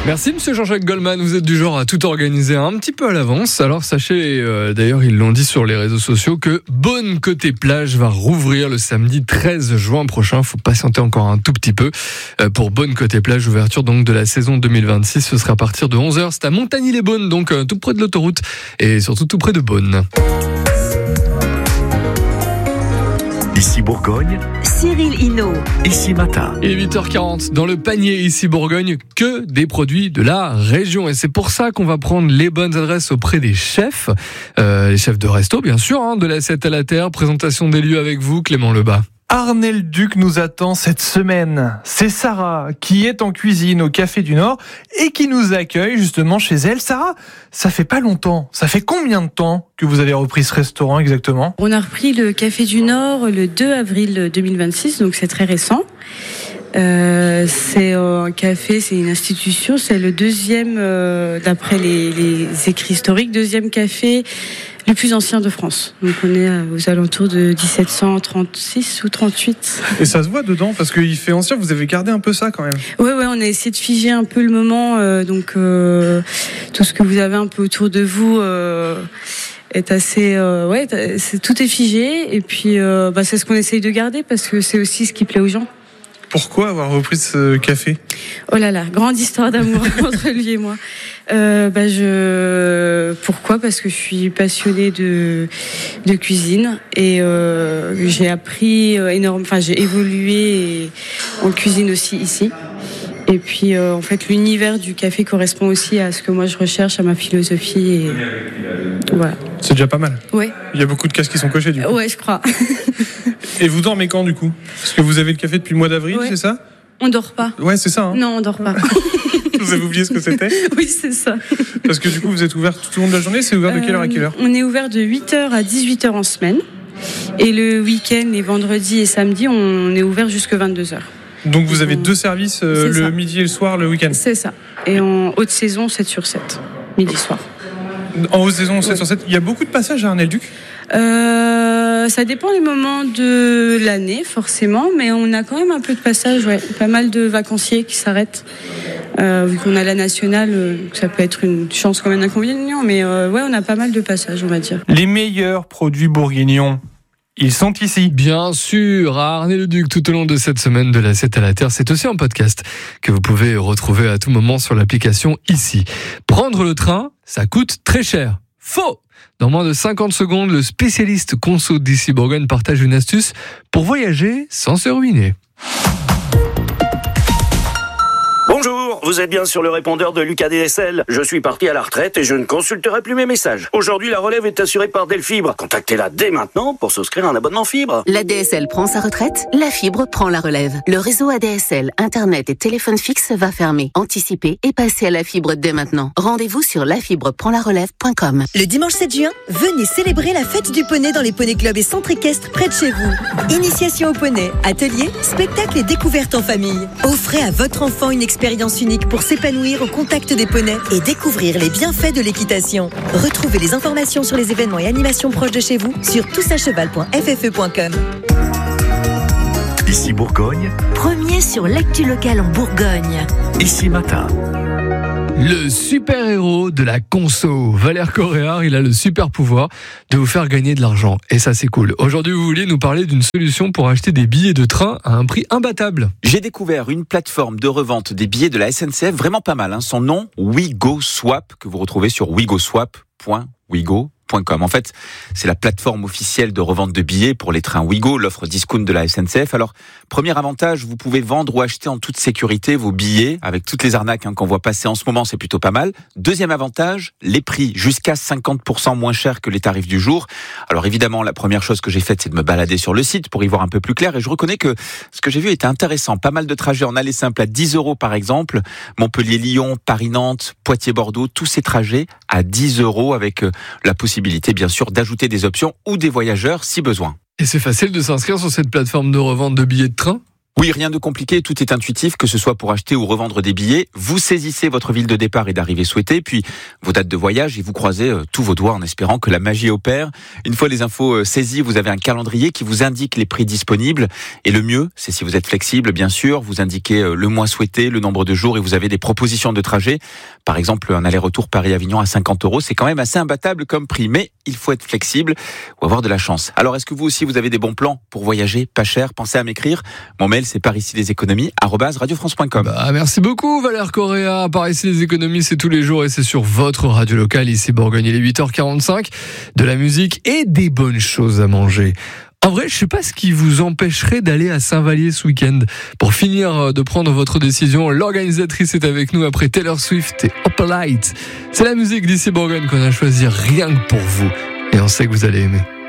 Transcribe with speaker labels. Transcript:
Speaker 1: Merci Monsieur Jean-Jacques Goldman, vous êtes du genre à tout organiser un petit peu à l'avance. Alors sachez, d'ailleurs ils l'ont dit sur les réseaux sociaux, que Beaune Côté Plage va rouvrir le samedi 13 juin prochain. Faut patienter encore un tout petit peu pour Beaune Côté Plage, ouverture donc de la saison 2026. Ce sera à partir de 11h, c'est à Montagny-les-Beaunes, donc tout près de l'autoroute et surtout tout près de Beaune.
Speaker 2: Ici Bourgogne,
Speaker 3: Cyril Hinault.
Speaker 2: Ici Matin.
Speaker 1: Il est 8h40, dans le panier ici Bourgogne, que des produits de la région. Et c'est pour ça qu'on va prendre les bonnes adresses auprès des chefs. Les chefs de resto, bien sûr, de la 7 à la terre. Présentation des lieux avec vous, Clément Lebas.
Speaker 4: Arnay-le-Duc nous attend cette semaine. C'est Sarah qui est en cuisine au Café du Nord et qui nous accueille justement chez elle. Sarah, ça fait pas longtemps. Ça fait combien de temps que vous avez repris ce restaurant exactement ?
Speaker 5: On a repris le Café du Nord le 2 avril 2026, donc c'est très récent. C'est un café, c'est une institution, c'est le deuxième, d'après les écrits historiques, deuxième café le plus ancien de France. Donc on est aux alentours de 1736 ou 38.
Speaker 4: Et ça se voit dedans parce qu'il fait ancien, vous avez gardé un peu ça quand même.
Speaker 5: Ouais, on a essayé de figer un peu le moment, tout ce que vous avez un peu autour de vous est assez tout est figé et puis c'est ce qu'on essaye de garder parce que c'est aussi ce qui plaît aux gens.
Speaker 4: Pourquoi avoir repris ce café ?
Speaker 5: Oh là là, grande histoire d'amour entre lui et moi. Pourquoi ? Parce que je suis passionnée de cuisine et j'ai appris j'ai évolué en cuisine aussi ici. Et puis en fait l'univers du café correspond aussi à ce que moi je recherche, à ma philosophie et voilà.
Speaker 4: C'est déjà pas mal.
Speaker 5: Ouais.
Speaker 4: Il y a beaucoup de cases qui sont cochées du coup.
Speaker 5: Ouais, je crois.
Speaker 4: Et vous dormez quand du coup ? Parce que vous avez le café depuis le mois d'avril,
Speaker 5: ouais.
Speaker 4: C'est ça ?
Speaker 5: On dort pas.
Speaker 4: Ouais, c'est ça.
Speaker 5: Non, on dort pas.
Speaker 4: Vous avez oublié ce que c'était ?
Speaker 5: Oui, c'est ça.
Speaker 4: Parce que du coup vous êtes ouvert tout au long de la journée, c'est ouvert de quelle heure à quelle heure ?
Speaker 5: On est ouvert de 8h à 18h en semaine. Et le week-end, les vendredis et samedis, on est ouvert jusqu'à 22h.
Speaker 4: Donc vous avez deux services, le midi et le soir, le week-end ?
Speaker 5: C'est ça. Et en haute saison, 7/7, midi-soir.
Speaker 4: En haute saison, 7/7. Il y a beaucoup de passages à Arnay-le-Duc ?
Speaker 5: Ça dépend des moments de l'année, forcément, mais on a quand même un peu de passages, ouais. Pas mal de vacanciers qui s'arrêtent. Vu qu'on a la nationale, ça peut être une chance comme un inconvénient, mais on a pas mal de passages, on va dire.
Speaker 4: Les meilleurs produits bourguignons, ils sont ici.
Speaker 1: Bien sûr, à Arnay-le-Duc, tout au long de cette semaine de la 7 à la terre. C'est aussi un podcast que vous pouvez retrouver à tout moment sur l'application ici. Prendre le train, ça coûte très cher. Faux! Dans moins de 50 secondes, le spécialiste conso d'ici Bourgogne partage une astuce pour voyager sans se ruiner.
Speaker 6: Bonjour, vous êtes bien sur le répondeur de Lucas DSL. Je suis parti à la retraite et je ne consulterai plus mes messages. Aujourd'hui, la relève est assurée par Delfibre. Contactez-la dès maintenant pour souscrire un abonnement fibre.
Speaker 3: L'ADSL prend sa retraite, la fibre prend la relève. Le réseau ADSL, Internet et téléphone fixe va fermer. Anticipez et passez à la fibre dès maintenant. Rendez-vous sur lafibreprendlarelève.com.
Speaker 7: Le dimanche 7 juin, venez célébrer la fête du poney dans les poneys clubs et centres équestres près de chez vous. Initiation au poney, ateliers, spectacles et découvertes en famille. Offrez à votre enfant une expérience unique pour s'épanouir au contact des poneys et découvrir les bienfaits de l'équitation. Retrouvez les informations sur les événements et animations proches de chez vous sur toutsacheval.ffe.com.
Speaker 2: Ici Bourgogne,
Speaker 3: Premier sur l'actu locale en Bourgogne.
Speaker 2: Ici Matin.
Speaker 1: Le super-héros de la conso, Valère Coréard, il a le super pouvoir de vous faire gagner de l'argent. Et ça, c'est cool. Aujourd'hui, vous vouliez nous parler d'une solution pour acheter des billets de train à un prix imbattable.
Speaker 8: J'ai découvert une plateforme de revente des billets de la SNCF vraiment pas mal. Son nom, WeGoSwap, que vous retrouvez sur wegoswap.wigo.com. En fait, c'est la plateforme officielle de revente de billets pour les trains Ouigo, l'offre discount de la SNCF. Alors, premier avantage, vous pouvez vendre ou acheter en toute sécurité vos billets avec toutes les arnaques qu'on voit passer en ce moment, c'est plutôt pas mal. Deuxième avantage, les prix jusqu'à 50% moins chers que les tarifs du jour. Alors évidemment, la première chose que j'ai faite, c'est de me balader sur le site pour y voir un peu plus clair et je reconnais que ce que j'ai vu était intéressant. Pas mal de trajets en aller simple à 10 € par exemple, Montpellier-Lyon, Paris-Nantes, Poitiers-Bordeaux, tous ces trajets à 10 € avec la possibilité bien sûr d'ajouter des options ou des voyageurs si besoin.
Speaker 1: Et c'est facile de s'inscrire sur cette plateforme de revente de billets de train ?
Speaker 8: Oui, rien de compliqué, tout est intuitif, que ce soit pour acheter ou revendre des billets. Vous saisissez votre ville de départ et d'arrivée souhaitée, puis vos dates de voyage et vous croisez tous vos doigts en espérant que la magie opère. Une fois les infos saisies, vous avez un calendrier qui vous indique les prix disponibles. Et le mieux, c'est si vous êtes flexible, bien sûr, vous indiquez le mois souhaité, le nombre de jours et vous avez des propositions de trajet. Par exemple, un aller-retour Paris-Avignon à 50 €, c'est quand même assez imbattable comme prix. Mais il faut être flexible ou avoir de la chance. Alors, est-ce que vous aussi, vous avez des bons plans pour voyager pas cher? Pensez à m'écrire. Mon mail, c'est paricileséconomies@radiofrance.com.
Speaker 1: Merci beaucoup Valère Correa. Par ici les économies, c'est tous les jours et c'est sur votre radio locale ici Bourgogne. Il est 8h45, de la musique et des bonnes choses à manger. En vrai, je sais pas ce qui vous empêcherait d'aller à Saint-Vallier ce week-end. Pour finir de prendre votre décision, l'organisatrice est avec nous après Taylor Swift et Opalite. C'est la musique d'ici Bourgogne qu'on a choisi rien que pour vous. Et on sait que vous allez aimer.